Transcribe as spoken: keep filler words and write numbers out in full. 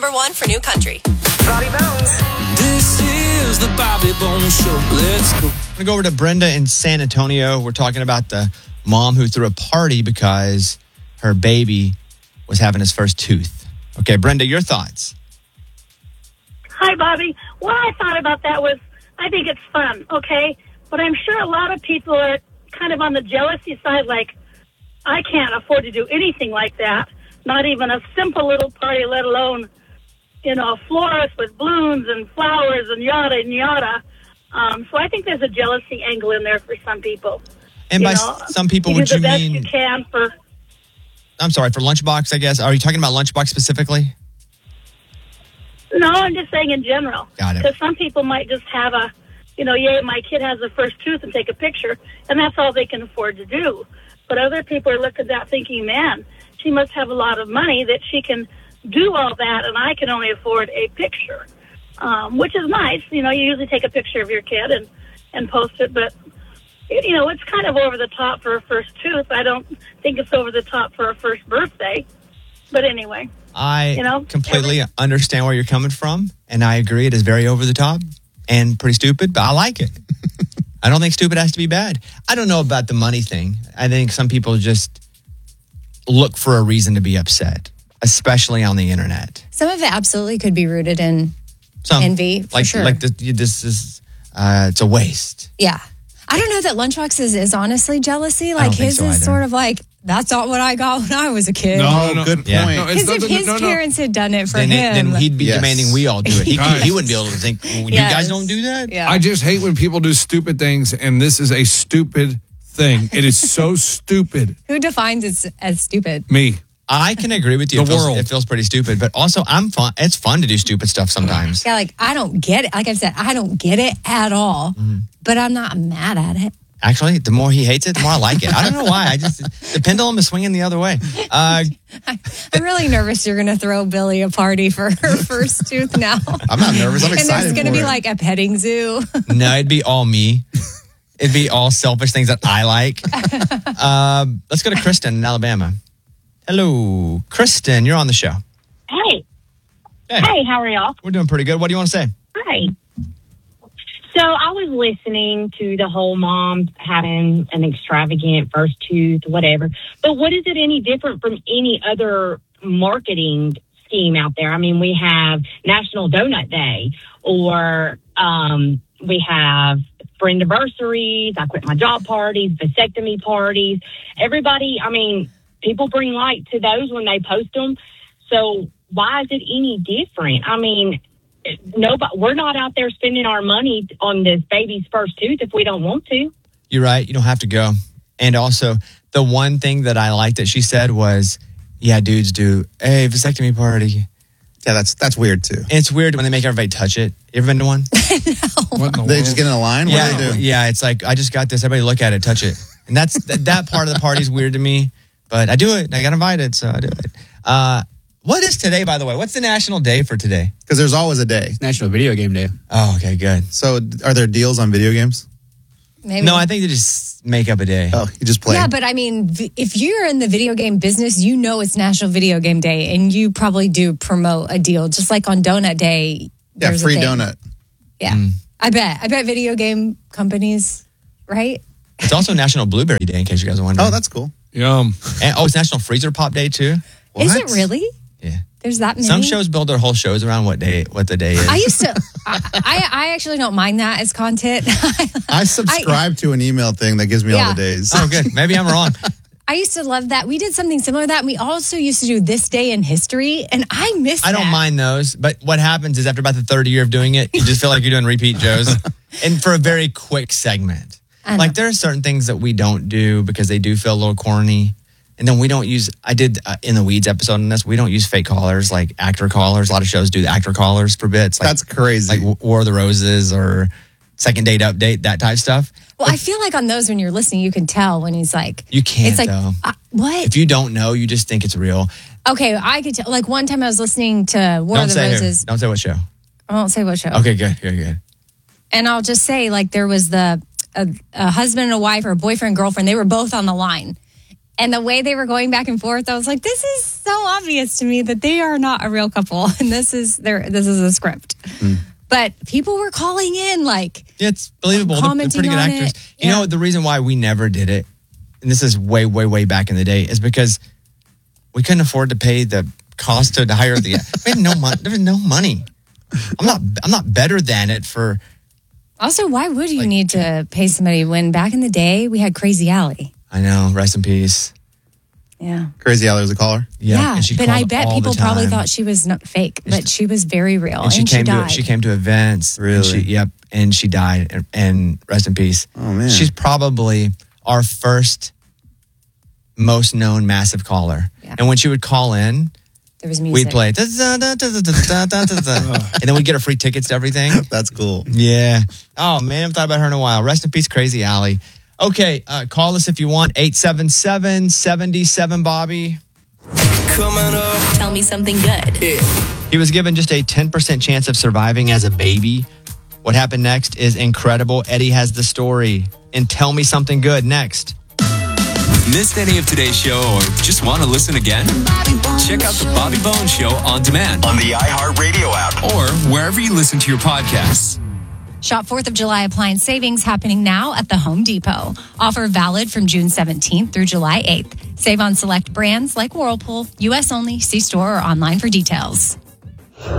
Number one for new country. Bobby Bones. This is the Bobby Bones Show. Let's go. I'm going to go over to Brenda in San Antonio. We're talking about the mom who threw a party because her baby was having his first tooth. Okay, Brenda, your thoughts? Hi, Bobby. What I thought about that was, I think it's fun, okay? But I'm sure a lot of people are kind of on the jealousy side, like, I can't afford to do anything like that. Not even a simple little party, let alone, you know, a florist with balloons and flowers and yada and yada. Um, so I think there's a jealousy angle in there for some people. And you by know, some people, you would do you the best mean... you can for... I'm sorry, for Lunchbox, I guess. Are you talking about Lunchbox specifically? No, I'm just saying in general. Got it. Because some people might just have a, you know, yay, my kid has the first tooth and take a picture, and that's all they can afford to do. But other people are looking at that thinking, man, she must have a lot of money that she can do all that, and I can only afford a picture, um, which is nice. You know, you usually take a picture of your kid and, and post it, but, you know, it's kind of over the top for a first tooth. I don't think it's over the top for a first birthday. But anyway. I you know, completely every- understand where you're coming from, and I agree it is very over the top and pretty stupid, but I like it. I don't think stupid has to be bad. I don't know about the money thing. I think some people just look for a reason to be upset, especially on the internet. Some of it absolutely could be rooted in Some, envy, for like, sure. Like this, this is, uh, it's a waste. Yeah. I don't know that Lunchbox is, is honestly jealousy. Like his so is either. sort of like, that's not what I got when I was a kid. No, no, good point. Yeah. No, Because it's if not- his no, no. parents had done it for Then, it, him. then he'd be Yes. demanding we all do it. He, Guys. he wouldn't be able to think, well, you Yes. guys don't do that? Yeah. I just hate when people do stupid things, and this is a stupid thing. It is so stupid. Who defines it as stupid? Me. I can agree with you. The it, feels, world. it feels pretty stupid, but also I'm fun. It's fun to do stupid stuff sometimes. Yeah, like I don't get it. Like I've said, I don't get it at all, Mm-hmm. but I'm not mad at it. Actually, the more he hates it, the more I like it. I don't know why. I just the pendulum is swinging the other way. Uh, I'm really nervous you're going to throw Billy a party for her first tooth now. I'm not nervous. I'm And excited there's going to for be it. like a petting zoo. no, it'd be all me. It'd be all selfish things that I like. Um, let's go to Kristen in Alabama. Hello, Kristen. You're on the show. Hey. Hey, Hey, how are y'all? we're doing pretty good. What do you want to say? Hi. So I was listening to the whole mom having an extravagant first tooth, whatever. But what is it any different from any other marketing scheme out there? I mean, we have National Donut Day, or um, we have friend anniversaries, I quit my job parties, vasectomy parties. Everybody, I mean, people bring light to those when they post them. So why is it any different? I mean, nobody, we're not out there spending our money on this baby's first tooth if we don't want to. You're right. You don't have to go. And also, the one thing that I liked that she said was, yeah, dudes do, hey, vasectomy party. Yeah, that's that's weird too. And it's weird when they make everybody touch it. You ever been to one? What in the They world? just get in a line. What yeah, do they do? yeah. It's like, I just got this. Everybody look at it, touch it. And that's that, that part of the party is weird to me. But I do it. I got invited, so I do it. Uh, what is today, by the way? What's the national day for today? Because there's always a day. National Video Game Day. Oh, okay, good. So, are there deals on video games? Maybe. No, I think they just make up a day. Oh, you just play. Yeah, but I mean, v- if you're in the video game business, you know it's National Video Game Day, and you probably do promote a deal, just like on Donut Day. yeah, there's a free thing. donut. Yeah, I bet. I bet video game companies, right? It's also National Blueberry Day, in case you guys are wondering. Oh, that's cool. Yum. And, oh, it's National Freezer Pop Day, too? Is What? it really? Yeah. There's that many. Some shows build their whole shows around what day, what the day is. I used to. I, I I actually don't mind that as content. I subscribe to an email thing that gives me Yeah. all the days. oh, good. Maybe I'm wrong. I used to love that. We did something similar to that. And we also used to do This Day in History, and I miss I don't that. mind those, but what happens is after about the third year of doing it, you just feel like you're doing repeat shows. And for a very quick segment. I know. Like there are certain things that we don't do because they do feel a little corny. And then we don't use, I did uh, in the Weeds episode on this, we don't use fake callers like actor callers. A lot of shows do the actor callers for bits. Like, That's crazy. like War of the Roses or Second Date Update, that type of stuff. Well, I feel like on those, when you're listening, you can tell when he's like, You can't, It's like, though. uh, what? If you don't know, you just think it's real. Okay, I could tell. Like one time I was listening to War Don't of the say who. Roses. Don't say what show. I won't say what show. Okay, good, good, good. And I'll just say, like, there was the a, a husband and a wife or a boyfriend and girlfriend. They were both on the line. And the way they were going back and forth, I was like, this is so obvious to me that they are not a real couple. And this is their this is a script. Mm. But people were calling in like yeah, it's believable. They're, they're pretty good actors. It. You yeah. know, the reason why we never did it, and this is way, way, way back in the day, is because we couldn't afford to pay the cost to hire the. We had no money. There was no money. I'm not. I'm not better than it for. Also, why would you like, need to pay somebody when back in the day we had Crazy Alley? I know. Rest in peace. Yeah. Crazy Alley was a caller. Yeah, yeah and she but I called bet all people the time. probably thought she was not fake, but she was very real, And she and came she died. to she came to events. Really? And she, yep. And she died. And, and rest in peace. Oh man. She's probably our first most known massive caller. Yeah. And when she would call in, There was music. we'd play, da, da, da, da, da, da, da, da, da. And then we'd get her free tickets to everything. That's cool. Yeah. Oh, man, I've thought about her in a while. Rest in peace, Crazy Alley. Okay, uh, call us if you want. eight seven seven, seven seven, Bobby. Coming up. Tell me something good. He was given just a ten percent chance of surviving as a baby. What happened next is incredible. Eddie has the story. And Tell Me Something Good next. Missed any of today's show or just want to listen again? Check out the Bobby Bones Show on demand on the iHeartRadio app or wherever you listen to your podcasts. Shop fourth of July appliance savings happening now at the Home Depot. Offer valid from June seventeenth through July eighth. Save on select brands like Whirlpool. U S only. See store or online for details.